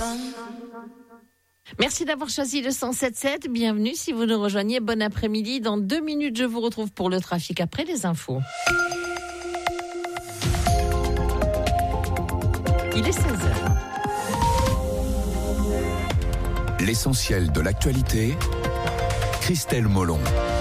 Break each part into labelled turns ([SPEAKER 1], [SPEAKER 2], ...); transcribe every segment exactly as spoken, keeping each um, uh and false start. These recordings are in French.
[SPEAKER 1] Merci d'avoir choisi le cent sept sept. Bienvenue si vous nous rejoignez. Bon après-midi. Dans deux minutes, je vous retrouve pour le trafic après les infos. Il est seize heures.
[SPEAKER 2] L'essentiel de l'actualité, Christelle Molon.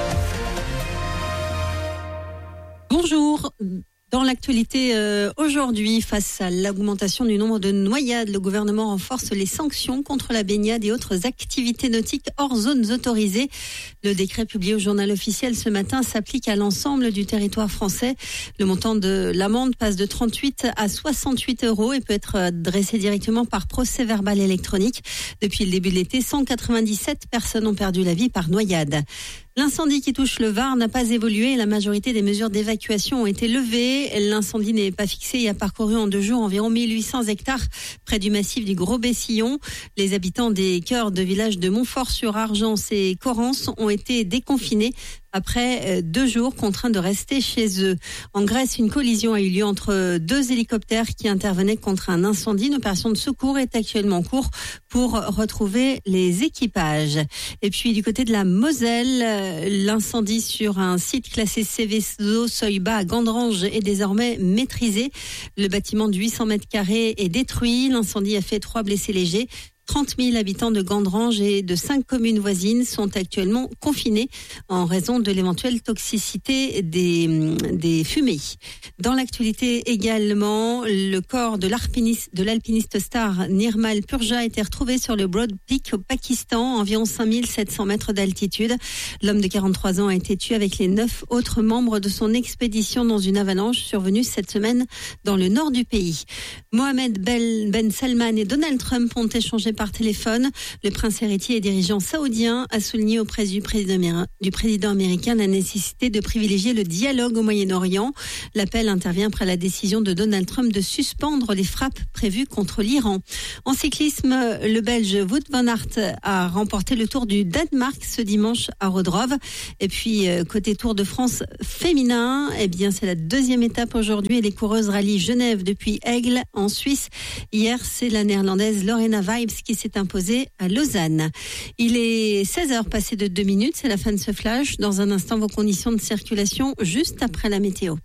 [SPEAKER 3] Bonjour. Dans l'actualité euh, aujourd'hui, face à l'augmentation du nombre de noyades, le gouvernement renforce les sanctions contre la baignade et autres activités nautiques hors zones autorisées. Le décret publié au journal officiel ce matin s'applique à l'ensemble du territoire français. Le montant de l'amende passe de trente-huit à soixante-huit euros et peut être dressé directement par procès verbal électronique. Depuis le début de l'été, cent quatre-vingt-dix-sept personnes ont perdu la vie par noyade. L'incendie qui touche le Var n'a pas évolué et la majorité des mesures d'évacuation ont été levées. L'incendie n'est pas fixé et a parcouru en deux jours environ mille huit cents hectares près du massif du Gros-Bessillon. Les habitants des cœurs de villages de Montfort-sur-Argence et Corrence ont été déconfinés après deux jours contraints de rester chez eux. En Grèce, une collision a eu lieu entre deux hélicoptères qui intervenaient contre un incendie. Une opération de secours est actuellement en cours pour retrouver les équipages. Et puis du côté de la Moselle, l'incendie sur un site classé Céveso seuil bas à Gandrange est désormais maîtrisé. Le bâtiment de huit cents mètres carrés est détruit. L'incendie a fait trois blessés légers. trente mille habitants de Gandrange et de cinq communes voisines sont actuellement confinés en raison de l'éventuelle toxicité des, des fumées. Dans l'actualité également, le corps de l'alpiniste, de l'alpiniste star Nirmal Purja a été retrouvé sur le Broad Peak au Pakistan, environ cinq mille sept cents mètres d'altitude. L'homme de quarante-trois ans a été tué avec les neuf autres membres de son expédition dans une avalanche survenue cette semaine dans le nord du pays. Mohamed Ben Salman et Donald Trump ont échangé par téléphone. Le prince héritier et dirigeant saoudien a souligné auprès du président, du président américain la nécessité de privilégier le dialogue au Moyen-Orient. L'appel intervient après la décision de Donald Trump de suspendre les frappes prévues contre l'Iran. En cyclisme, le Belge Wout van Aert a remporté le Tour du Danemark ce dimanche à Rodrove. Et puis, côté Tour de France féminin, eh bien, c'est la deuxième étape aujourd'hui et les coureuses rallient Genève depuis Aigle en Suisse. Hier, c'est la néerlandaise Lorena Vibes qui s'est imposée à Lausanne. Il est seize heures passées de deux minutes, c'est la fin de ce flash. Dans un instant, vos conditions de circulation juste après la météo.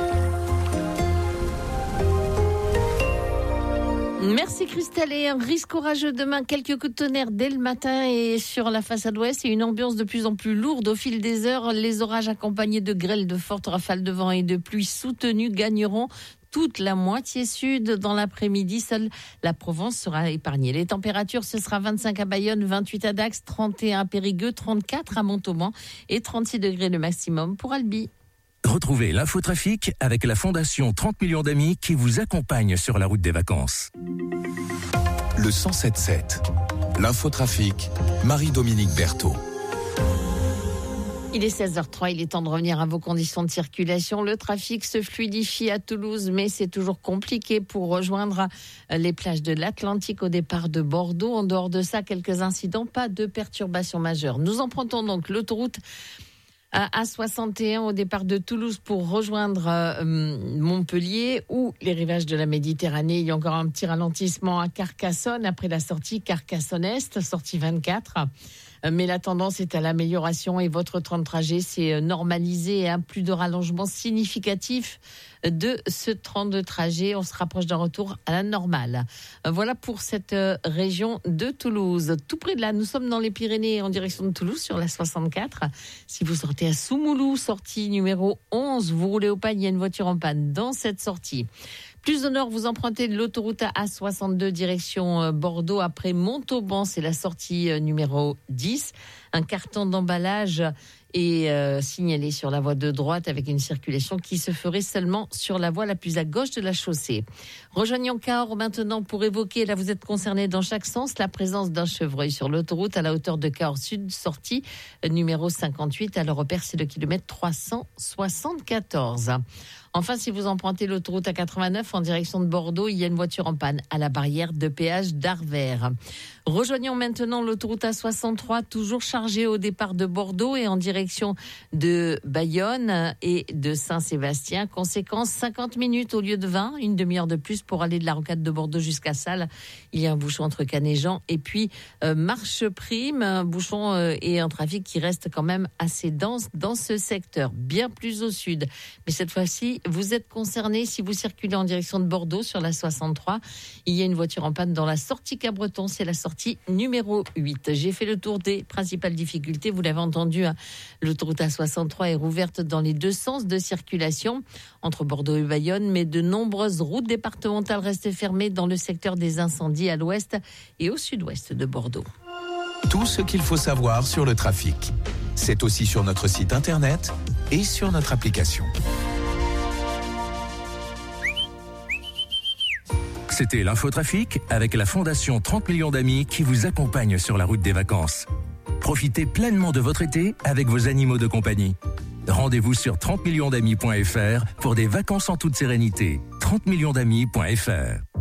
[SPEAKER 1] Merci Christelle. Et un risque orageux demain, quelques coups de tonnerre dès le matin et sur la façade ouest et une ambiance de plus en plus lourde au fil des heures. Les orages accompagnés de grêles, de fortes rafales de vent et de pluie soutenues gagneront toute la moitié sud dans l'après-midi. Seule la Provence sera épargnée. Les températures, ce sera vingt-cinq à Bayonne, vingt-huit à Dax, trente et un à Périgueux, trente-quatre à Montauban et trente-six degrés le maximum pour Albi.
[SPEAKER 4] Retrouvez l'infotrafic avec la Fondation trente millions d'amis qui vous accompagne sur la route des vacances.
[SPEAKER 2] Le cent sept sept. L'infotrafic, Marie-Dominique Berthaud.
[SPEAKER 1] Il est seize heures trois, il est temps de revenir à vos conditions de circulation. Le trafic se fluidifie à Toulouse, mais c'est toujours compliqué pour rejoindre les plages de l'Atlantique au départ de Bordeaux. En dehors de ça, quelques incidents, pas de perturbations majeures. Nous empruntons donc l'autoroute A soixante et un au départ de Toulouse pour rejoindre euh, Montpellier ou les rivages de la Méditerranée. Il y a encore un petit ralentissement à Carcassonne après la sortie Carcassonne-Est, sortie vingt-quatre. Mais la tendance est à l'amélioration et votre temps de trajet s'est normalisé. Hein, plus de rallongement significatif de ce temps de trajet. On se rapproche d'un retour à la normale. Voilà pour cette région de Toulouse. Tout près de là, nous sommes dans les Pyrénées en direction de Toulouse sur la soixante-quatre. Si vous sortez à Soumoulou, sortie numéro onze, vous roulez au panne, il y a une voiture en panne dans cette sortie. Plus au nord, vous empruntez l'autoroute A soixante-deux direction Bordeaux. Après Montauban, c'est la sortie numéro dix. Un carton d'emballage est euh, signalé sur la voie de droite avec une circulation qui se ferait seulement sur la voie la plus à gauche de la chaussée. Rejoignons Cahors maintenant pour évoquer, là vous êtes concernés dans chaque sens, la présence d'un chevreuil sur l'autoroute à la hauteur de Cahors Sud, sortie numéro cinquante-huit. À le repère, c'est le kilomètre trois cent soixante-quatorze. Enfin, si vous empruntez l'autoroute A quatre-vingt-neuf en direction de Bordeaux, il y a une voiture en panne à la barrière de péage d'Arvers. Rejoignons maintenant l'autoroute A soixante-trois, toujours chargée au départ de Bordeaux et en direction direction de Bayonne et de Saint-Sébastien. Conséquence, cinquante minutes au lieu de vingt, une demi-heure de plus pour aller de la rocade de Bordeaux jusqu'à Salles. Il y a un bouchon entre Canet-Jean et puis euh, Marche Prime, un bouchon euh, et un trafic qui reste quand même assez dense dans ce secteur, bien plus au sud. Mais cette fois-ci, vous êtes concerné si vous circulez en direction de Bordeaux sur la soixante-trois. Il y a une voiture en panne dans la sortie Cabreton, c'est la sortie numéro huit. J'ai fait le tour des principales difficultés, vous l'avez entendu, hein, l'autoroute A soixante-trois est rouverte dans les deux sens de circulation entre Bordeaux et Bayonne, mais de nombreuses routes départementales restent fermées dans le secteur des incendies à l'ouest et au sud-ouest de Bordeaux.
[SPEAKER 2] Tout ce qu'il faut savoir sur le trafic, c'est aussi sur notre site internet et sur notre application.
[SPEAKER 4] C'était l'infotrafic avec la Fondation trente millions d'amis qui vous accompagne sur la route des vacances. Profitez pleinement de votre été avec vos animaux de compagnie. Rendez-vous sur trente millions d'amis point f r pour des vacances en toute sérénité. trente millions d'amis point f r